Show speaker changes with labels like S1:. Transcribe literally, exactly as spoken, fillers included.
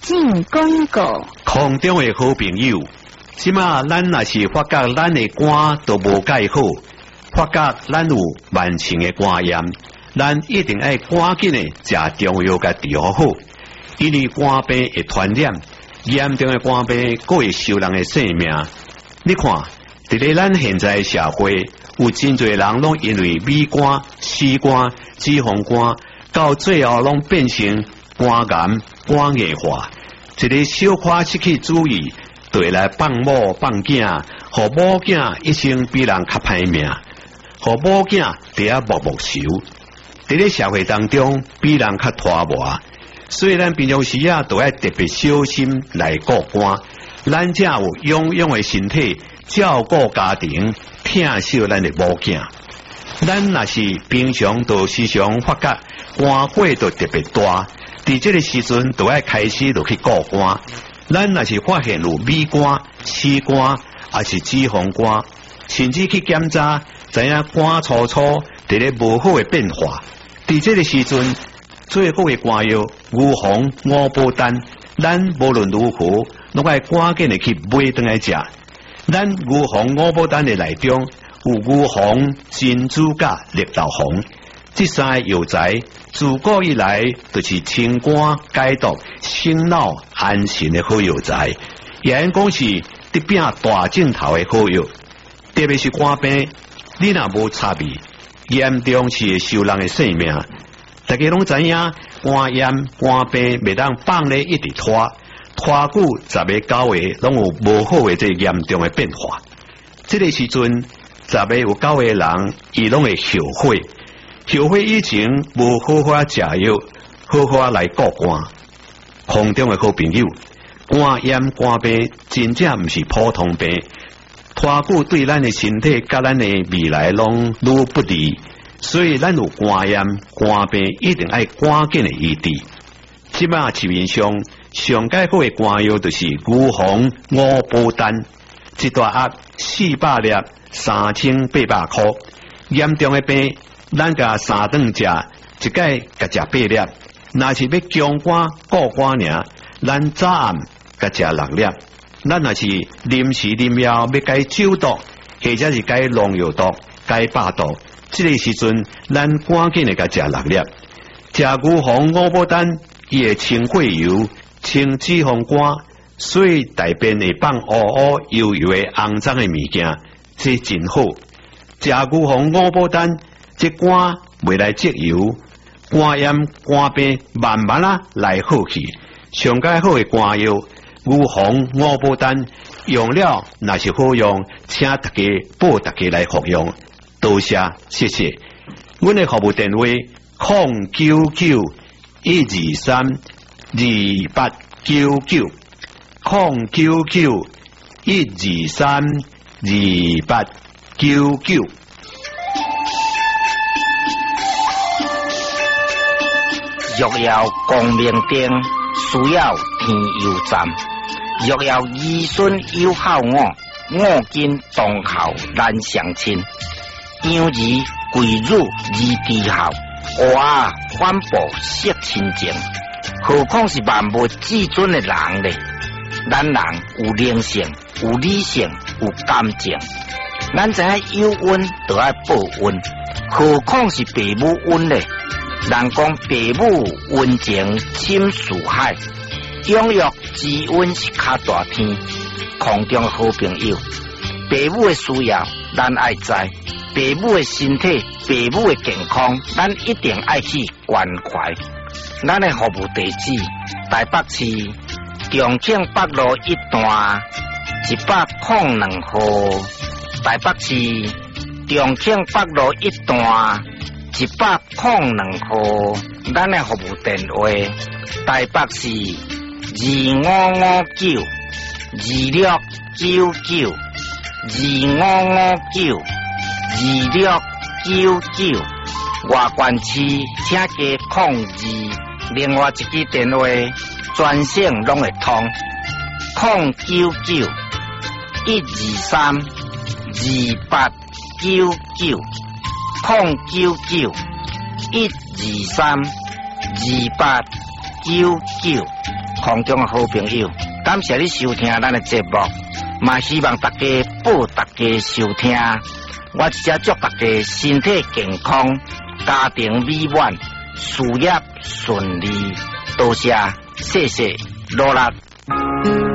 S1: 性广告。
S2: 空中的好朋友，即马咱若是发觉咱的肝都无介好，发觉咱有慢性的肝炎，咱一定要赶紧的食中药甲治好好，因为肝病会传染，严重的肝病佫会收人的性命。你看，伫咧咱现在社会，有真侪人拢因为米肝、C肝、脂肪肝，到最后拢变成肝癌、肝硬化。一个小可失去注意，就会来放某放囝，互某囝一生比人较歹命，互某囝伫遐默默受。伫咧社会当中，比人较拖磨，所以咱平常时啊，都要特别小心来顾肝。咱才有勇勇的身体，照顾家庭，疼惜咱的某囝。咱若是平常都时常发觉肝火都特别大，伫这个时阵都要开始就去顾肝。咱若是发现有米肝、C肝，还是脂肪肝，甚至去检查，知影肝粗粗伫咧无好的变化。伫这个时阵，最好的肝药牛黄、五宝丹，咱无论如何，拢爱赶紧的去买倒来食。咱牛黄、五宝丹的内中有牛黄、珍珠甲绿豆黄，这三个药材自古以来就是清肝解毒、醒脑安神的好药材，也因讲是得病大镜头的好药。特别是肝病，你若无插味，严重是会收人的性命。大家拢知影，肝炎、肝病袂当放咧一直拖，拖久十个九个拢有无好的这严重的变化。这个时阵，十个有九个人，伊拢会后悔，后悔以前无好好食药，好好来顾肝。空中的好朋友，肝炎、肝病真正毋是普通病，拖久对咱的身体甲咱的未来拢愈不利。所以咱有肝炎、肝病，一定要赶紧的医治。即马市面上上介好的肝药就是牛黄、五宝丹，一大盒四百粒，三千八百块。严重的病，咱甲三顿食，一届甲食八粒。若是要强肝固肝尔，咱早暗甲食六粒。咱若是临时临药要解酒毒，或者是解农药毒、解百毒。这个时阵，咱赶紧的甲食六粒，食牛黄、五宝丹，伊会清血油、清脂肪肝，所以大便会放乌乌油油的肮脏的物件，这真好。食牛黄、五宝丹，这肝袂来积油，肝炎、肝病慢慢啊来好去。上介好的肝药，牛黄、五宝丹，用了若是好用，请大家报大家来服用。多谢，谢谢。阮的服务电话：零九九一二三二八九九，零九九一二三二八九九。
S3: 若要光明灯，需要天油站。若要儿孙有孝我，我今当孝难相亲。养儿贵辱而低孝，哇，反哺惜亲情。何况是万物至尊的人呢？咱人有灵性，有理性，有感情。咱知影有恩就要报恩，何况是父母恩呢？人讲父母恩情深似海，养育之恩是较大天。空中的好朋友，父母的需要咱爱知。父母的身体、父母的健康，咱一定爱去关怀。咱的服务地址：台北市重庆北路一段一百零两号。台北市重庆北路一段一百零两号。咱的服务电话：台北市二五五九二六九九二五五九。二六九九，外县市请加控制，另外一支电话专线拢会通，零九九一二三二八九九，零九九一二三二八九九。 空中的好朋友，感谢你收听咱的节目，嘛希望大家报大家收听。我只祝大家身体健康，家庭美满，事业顺利。多谢，谢谢，努力。